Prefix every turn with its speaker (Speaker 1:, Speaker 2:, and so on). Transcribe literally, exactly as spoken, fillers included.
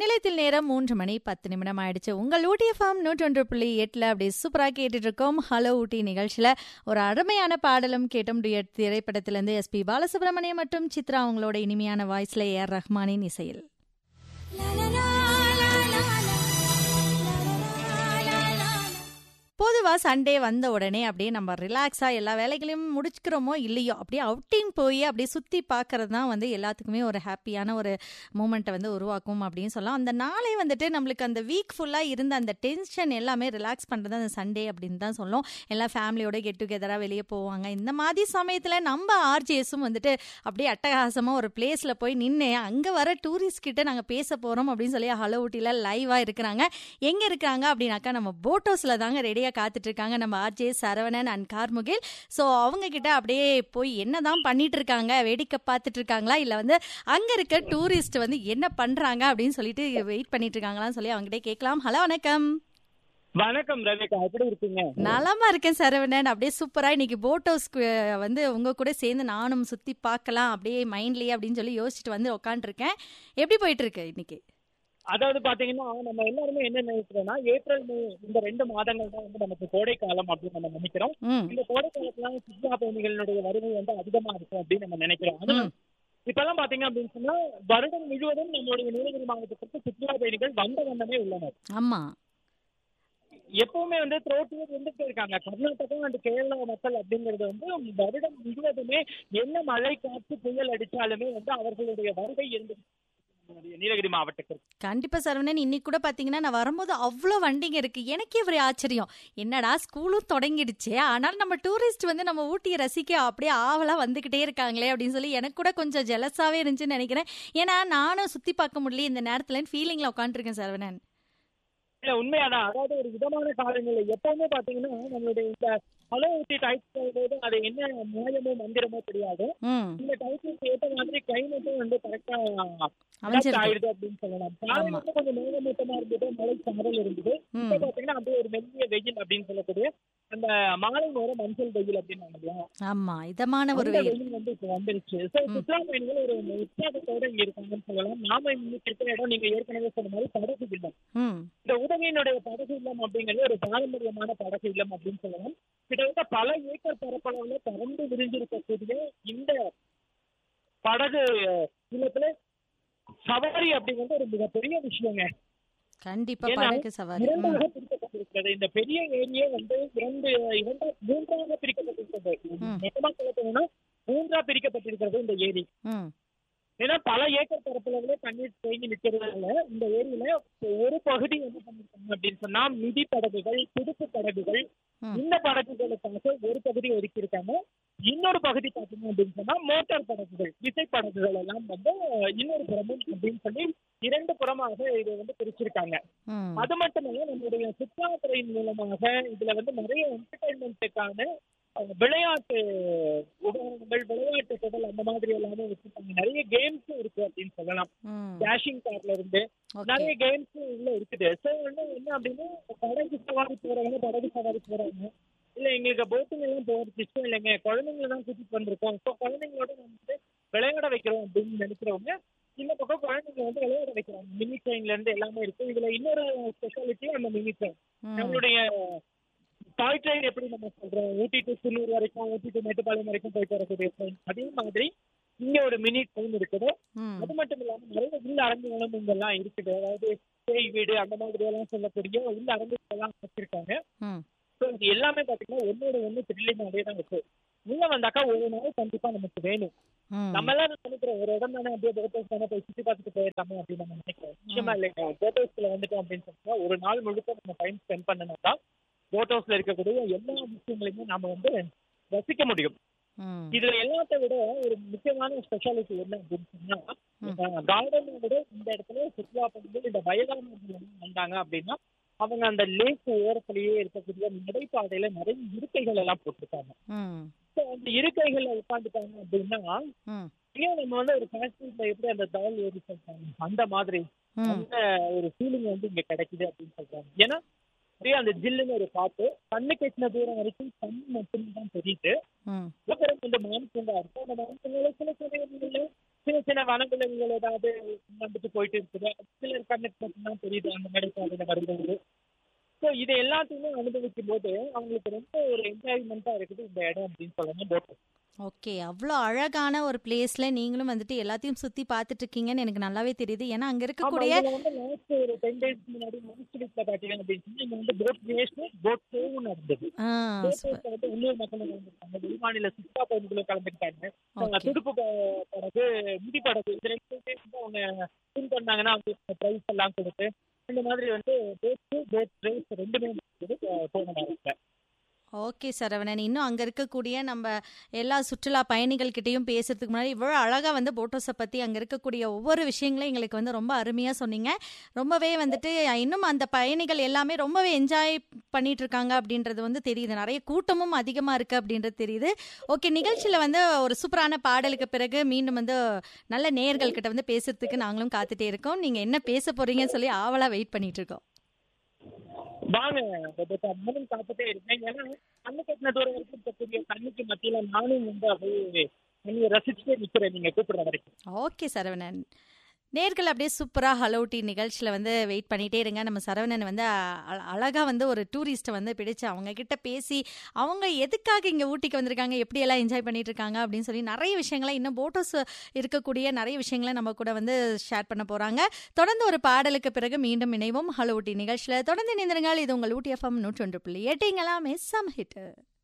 Speaker 1: நிலையத்தில் நேரம் மூன்று மணி பத்து நிமிடம் ஆயிடுச்சு. உங்கள் ஊட்டி எஃப்எம் நூற்றொன்று புள்ளி எட்டுல அப்படி சூப்பரா கேட்டுட்டு இருக்கோம். ஹலோ ஊட்டி நிகழ்ச்சியில ஒரு அருமையான பாடலும் கேட்டோம். டுயட் திரைப்படத்திலிருந்து எஸ் பி பாலசுப்ரமணியம் மற்றும் சித்ரா அவங்களோட இனிமையான வாய்ஸ்ல ஏ ஆர் ரஹ்மானின் இசையில். பொதுவா சண்டே வந்த உடனே அப்படியே நம்ம ரிலாக்ஸா எல்லா வேலைகளையும் முடிச்சுக்கிறோமோ இல்லையோ அப்படியே அவுட்டிங் போய் அப்படியே சுத்தி பார்க்கறது தான் வந்து எல்லாத்துக்குமே ஒரு ஹாப்பியான ஒரு மூமெண்ட்டை வந்து உருவாக்கும் அப்படின்னு சொல்லலாம். அந்த நாளே வந்துட்டு நம்மளுக்கு அந்த வீக் ஃபுல்லா இருந்த அந்த டென்ஷன் எல்லாமே ரிலாக்ஸ் பண்றது அந்த சண்டே அப்படின்னு தான் சொல்லும். எல்லா ஃபேமிலியோட கெட் டுகெதரா வெளியே போவாங்க. இந்த மாதிரி சமயத்துல நம்ம ஆர்ஜிஎஸும் வந்துட்டு அப்படியே அட்டகாசமா ஒரு பிளேஸ்ல போய் நின்று அங்க வர டூரிஸ்ட் கிட்ட நாங்க பேச போறோம் அப்படின்னு சொல்லி ஹலோ ஊட்டில லைவா இருக்கிறாங்க. எங்க இருக்காங்க அப்படின்னாக்கா நம்ம போட் ஹவுஸ்ல தாங்க ரெடியா காத்துட்டு இருக்காங்க நம்ம RJ Saravanan and Karmugil. So அவங்க கிட்ட அப்படியே போய் என்னதான் பண்ணிட்டு இருக்காங்க, வேடிக்கை பார்த்துட்டு இருக்காங்களா இல்ல வந்து அங்க இருக்க டூரிஸ்ட் வந்து என்ன பண்றாங்க அப்படின்னு சொல்லிட்டு வெயிட் பண்ணிட்டு இருக்காங்களான்னு சொல்லி அவங்க கிட்ட கேட்கலாம். ஹலோ, வணக்கம்.
Speaker 2: வணக்கம் ரவிகா, எப்படி இருக்கீங்க?
Speaker 1: நலமா இருக்கேன் சரவணன். அப்படியே சூப்பரா இன்னைக்கு போட் ஹவுஸ்க்கு வந்து உங்க கூட சேர்ந்து நானும் சுத்தி பார்க்கலாம் அப்படியே மைண்ட்லயே அப்படின்னு சொல்லி யோசிச்சுட்டு வந்து உட்காந்துருக்கேன். எப்படி போயிட்டு இருக்கு இன்னைக்கு?
Speaker 2: அதாவது பாத்தீங்கன்னா நம்ம எல்லாருமே என்ன நினைக்கிறோம்னா ஏப்ரல் மே இந்த ரெண்டு மாதங்கள் தான் வந்து நமக்கு கோடை காலம் அப்படின்னு நம்ம நினைக்கிறோம். இந்த கோடை காலத்துல சுற்றுலா பயணிகளுடைய வருகை வந்து அதிகமா இருக்கும் அப்படின்னு நம்ம நினைக்கிறோம். ஆனா இப்பெல்லாம் பாத்தீங்க அப்படின்னு சொன்னா வருடம் முழுவதும் நம்மளுடைய நீலகிரி மாவட்டத்திற்கு சுற்றுலா பயணிகள் வந்த வண்ணமே உள்ளனர்.
Speaker 1: ஆமா,
Speaker 2: எப்பவுமே வந்து த்ரோட்டில் வந்துட்டு இருக்காங்க. கர்நாடகா அண்ட் கேரளா மக்கள் அப்படிங்கிறது வந்து வருடம் முழுவதுமே என்ன மழை காற்று புயல் அடிச்சாலுமே வந்து அவர்களுடைய வருகை இருந்து நீலகிரி மாவட்டத்திற்கு.
Speaker 1: கண்டிப்பா சரவணன், இன்னைக்கு கூட பாத்தீங்கன்னா நான் வரும்போது அவ்வளவு வண்டிங்க இருக்கு. எனக்கே ஒரு ஆச்சரியம், என்னடா ஸ்கூலும் தொடங்கிடுச்சு ஆனால் நம்ம டூரிஸ்ட் வந்து நம்ம ஊட்டியை ரசிக்க அப்படியே ஆவலா வந்துகிட்டே இருக்காங்களே அப்படின்னு சொல்லி எனக்கு கூட கொஞ்சம் ஜெலஸாவே இருந்துச்சுன்னு நினைக்கிறேன். ஏன்னா நானும் சுத்தி பார்க்க முடியல இந்த நேரத்துல ஃபீலிங்ல உட்காந்துருக்கேன் சரவணன்.
Speaker 2: இல்ல உண்மையாதான், அதாவது ஒரு விதமான காலநிலை எப்பவுமே பாத்தீங்கன்னா நம்மளுடைய இந்த ஹலோ ஊட்டி டைப் அது என்ன நியாயமோ மந்திரமோ தெரியாது. இந்த டைப்புக்கு ஏற்ற மாதிரி கிளைமேட்டும் வந்து கரெக்டா ஆயிடுது அப்படின்னு சொல்லலாம். காலையில கொஞ்சம் மேகமூட்டமா இருந்தது, மழை சாரல் இருந்தது. இப்ப பாத்தீங்கன்னா அப்படியே ஒரு மெல்லிய வெயில் அப்படின்னு சொல்லக்கூடிய அந்த மாலை நேரம் மஞ்சள் வெயில் அப்படின்னு.
Speaker 1: ஆமா, இதமான ஒரு
Speaker 2: வெயில் வந்து இப்ப வந்துருச்சு. சுற்றுலா பயணிகள் ஒரு உற்சாகத்தோட இங்க இருக்காங்கன்னு சொல்லலாம். நாம இன்னைக்கு இருக்கிற இடம் நீங்க ஏற்கனவே சொன்ன மாதிரி படகு இல்லம். இந்த உதகையினுடைய படகு இல்லம் அப்படிங்கிறது ஒரு பாரம்பரியமான படகு இல்லம் அப்படின்னு சொல்லலாம். கிட்டத்தட்ட பல ஏக்கர் பரப்பளவுல பறந்து விரிஞ்சிருக்கக்கூடிய இந்த படகு இல்லத்துல சவாரி அப்படிங்கிறது ஒரு மிகப்பெரிய விஷயங்க.
Speaker 1: கண்டிப்பா படகு சவாரி
Speaker 2: இரண்டாக பிரிக்கப்பட்டிருக்கிறது. இந்த பெரிய ஏரியே வந்து இரண்டு இரண்டா மூன்றாக பிரிக்கப்பட்டிருக்கிறது. மொத்தமா சொல்ல போனா மூன்றா பிரிக்கப்பட்டிருக்கிறது இந்த ஏரி. ஏன்னா பல ஏக்கர் பரப்பளவுல தண்ணீர் தேங்கி நிற்கிறதுனால இந்த ஏரியில ஒரு பகுதி என்ன பண்ணிருக்காங்க அப்படின்னு சொன்னா மிதி படகுகள், துடுப்பு படகுகள், இந்த படகுகளுக்காக ஒரு பகுதி ஒதுக்கி இருக்காங்க. இன்னொரு பகுதி பாத்தீங்க அப்படின்னு சொன்னா மோட்டார் படகுகள், விசை படகுகள் எல்லாம் வந்து இன்னொரு புறமும் அப்படின்னு சொல்லி இரண்டு புறமாக இதை வந்து பிரிச்சிருக்காங்க. அது மட்டுமல்ல நம்மளுடைய சுற்றுலாத்துறையின் மூலமாக இதுல வந்து நிறைய என்டர்டைன்மெண்ட்டுக்கான விளையாட்டு உபகரணங்கள், விளையாட்டு தொடல் அந்த மாதிரி எல்லாமே வச்சிருக்காங்க. நிறைய கேம்ஸும் இருக்கு அப்படின்னு சொல்லலாம். கேஷிங் கார்ல இருந்து நிறைய கேம்ஸும் உள்ள இருக்குது. ஸோ வந்து என்ன அப்படின்னா படகு சவாரி போறவங்க படகு சவாரி போறாங்க, இல்ல எங்களுக்கு போட்டிங் எல்லாம் போறது இஷ்டம் இல்லைங்க, குழந்தைங்களை தான் கூட்டிட்டு வந்திருக்கோம், ஸோ குழந்தைங்களோட நம்ம வந்து விளையாட வைக்கிறோம் அப்படின்னு நினைக்கிறவங்க இந்த பக்கம் குழந்தைங்க வந்து விளையாட வைக்கிறாங்க. மினி ட்ரெயின்ல இருந்து எல்லாமே இருக்கு. இதுல இன்னொரு ஸ்பெஷாலிட்டி அந்த மினி ட்ரெயின். நம்மளுடைய டாய் ட்ரெயின் எப்படி நம்ம சொல்றோம் ஊட்டி டு குன்னூர் வரைக்கும், ஊட்டி டு மேட்டுப்பாளையம் வரைக்கும் போயிட்டு வரக்கூடிய ட்ரெயின், அதே மாதிரி இங்க ஒரு மினி ட்ரெயின் இருக்குது. அது மட்டும் இல்லாம நிறைய உள்ள அரங்குகளும் இங்கெல்லாம் இருக்குது. அதாவது பேய் வீடு அந்த மாதிரி எல்லாம் சொல்லக்கூடிய உள்ள அரங்குகள் எல்லாம் வச்சிருக்காங்க. இது எல்லாமே பாத்தீங்கன்னா ஒன்னோட ஒண்ணு த்ரில்லிங்காவே தான் இருக்கு. உள்ள வந்தாக்கா ஒரு நாள் கண்டிப்பா நமக்கு வேணும். நம்ம எல்லாம் நினைக்கிறோம் ஒரு இடம் தானே அப்படியே போட் ஹவுஸ் தானே போய் சுத்தி பார்த்துட்டு போயிருக்காங்க அப்படின்னு நம்ம நினைக்கிறோம். நிச்சயமா இல்லைங்க. போட் ஹவுஸ்ல வந்துட்டோம் அப்படின்னு சொன்னா ஒரு நாள் முழுக்க நம்ம டைம் ஸ்பெண்ட் பண்ணனாதான் போட் ஹவுஸ்ல இருக்கக்கூடிய எல்லா விஷயங்களையுமே நாம வந்து ரசிக்க முடியும். இதுல எல்லாத்த விட ஒரு முக்கியமான ஸ்பெஷாலிட்டி என்ன அப்படின்னு சொன்னா கார்டனை விட இந்த இடத்துல சுற்றுலா பயணிகள் இந்த வயதானவர்கள் வந்தாங்க அப்படின்னா அவங்க அந்த லேக் ஓரத்திலேயே இருக்கக்கூடிய நடைபாதையில நிறைய இருக்கைகள் எல்லாம் போட்டிருக்காங்க. அந்த இருக்கைகள்ல உட்காந்துட்டாங்க அப்படின்னா ஏன் நம்ம வந்து ஒரு ஃபேக்டரியில எப்படி அந்த தவல் ஏறி சொல்றாங்க அந்த மாதிரி அந்த ஒரு ஃபீலிங் வந்து இங்க கிடைக்குது அப்படின்னு சொல்றாங்க. ஏன்னா அப்படியே அந்த ஜில்லுன்னு ஒரு காத்து கண்ணு கட்டின தூரம் வரைக்கும் கண்ணு மட்டும்தான் தெரியுது. அப்புறம் இந்த மான்சூங்கா இருக்கும். அந்த மான்சூங்கால சில சமயங்கள்ல சின்ன சின்ன வனவிலங்குகள் ஏதாவது வந்துட்டு போயிட்டு இருக்குது. சிலர் கண்ணுக்கு மட்டும்தான் தெரியுது அந்த நடைபாதையில வரும்போது. ஸோ இதை எல்லாத்தையுமே அனுபவிக்கும் போது அவங்களுக்கு ரொம்ப ஒரு என்ஜாய்மெண்டா இருக்குது இந்த இடம் அப்படின்னு சொல்லணும் போட்.
Speaker 1: ஓகே, அவ்வளோ அழகான ஒரு பிளேஸ்ல நீங்களும் வந்துட்டு எல்லாத்தையும் சுத்தி பார்த்துட்டு இருக்கீங்கன்னு எனக்கு நல்லாவே தெரியுது. ஏன்னா அங்க
Speaker 2: ஆமா,
Speaker 1: இருக்கக்கூடிய
Speaker 2: இதுல வந்து லாஸ்ட் ஒரு டென் டேஸ் முன்னாடி லாஸ்ட் வீக்ல பாத்தீங்க அப்படின்னு இங்க வந்து போட் ரேஸ் போட் ஷோவும் நடந்தது.
Speaker 1: ஆ,
Speaker 2: போட்
Speaker 1: சூப்பர்.
Speaker 2: ரேஸ்ல வந்து உள்ளூர் மக்கள் கலந்துருக்காங்க, வெளிமாநில சுற்றுலா பயணிகளும் கலந்துக்கிட்டாங்க. அவங்க
Speaker 1: ஓகே.
Speaker 2: துடுப்பு ப- படகு, மிதி படகு இது ரெண்டுமே வந்து அவங்க வின் பண்ணாங்கன்னா அவங்களுக்கு பிரைஸ் எல்லாம் கொடுத்து இந்த மாதிரி வந்து போட் போட் ரேஸ் ரெண்டுமே நடந்தது அஹ், போன நேரத்துல.
Speaker 1: ஓகே சரவணன், இன்னும் அங்க இருக்கக்கூடிய நம்ம எல்லா சுற்றுலா பயணிகள் கிட்டயும் பேசுறதுக்கு முன்னாடி இவ்வளவு அழகா வந்து போட்டோஸை பத்தி அங்க இருக்கக்கூடிய ஒவ்வொரு விஷயங்களையும் எங்களுக்கு வந்து ரொம்ப அருமையா சொன்னீங்க. ரொம்பவே வந்துட்டு இன்னும் அந்த பயணிகள் எல்லாமே ரொம்பவே என்ஜாய் பண்ணிட்டு இருக்காங்க அப்படின்றது வந்து தெரியுது. நிறைய கூட்டமும் அதிகமா இருக்கு அப்படின்றது தெரியுது. ஓகே, நிகழ்ச்சியில வந்து ஒரு சூப்பரான பாடலுக்கு பிறகு மீண்டும் வந்து நல்ல நேயர்கள் கிட்ட வந்து பேசுறதுக்கு நாங்களும் காத்துட்டே இருக்கோம். நீங்க என்ன பேச போறீங்கன்னு சொல்லி ஆவலா வெயிட் பண்ணிட்டு இருக்கோம்.
Speaker 2: வாங்க ரெபேக்கா, நானும் காத்துட்டே இருக்கேன். ஏன்னா கண்ணு கட்டின தூரம் வரைக்கும் இருக்கக்கூடிய தண்ணிக்கு மத்தியில நானும் வந்து அப்படியே தண்ணியை ரசிச்சுட்டே நிக்கிறேன் நீங்க கூப்பிடுற வரைக்கும்.
Speaker 1: ஓகே சரவணன், நேர்கள் அப்படியே சூப்பரா ஹலோ டீ நிகழ்ச்சியில வந்து வெயிட் பண்ணிட்டே இருங்க. நம்ம சரவணன் வந்து அ- அழகா வந்து ஒரு டூரிஸ்ட்டை வந்து பிடிச்சு அவங்க கிட்ட பேசி அவங்க எதுக்காக இங்க ஊட்டிக்கு வந்திருக்காங்க, எப்படி எல்லாம் என்ஜாய் பண்ணிட்டு இருக்காங்க அப்படின்னு சொல்லி நிறைய விஷயங்களை, இன்னும் போட்டோஸ் இருக்கக்கூடிய நிறைய விஷயங்களை நம்ம கூட வந்து ஷேர் பண்ண போறாங்க. தொடர்ந்து ஒரு பாடலுக்கு பிறகு மீண்டும் இணைவோம் ஹலோ டீ நிகழ்ச்சியில. தொடர்ந்து இணைந்திருங்கள். இது உங்கள் ஊட்டி எஃப்எம் நூற்றி ஒன்று புள்ளி எட்டுங்களாம் எஸ் சம் ஹிட்.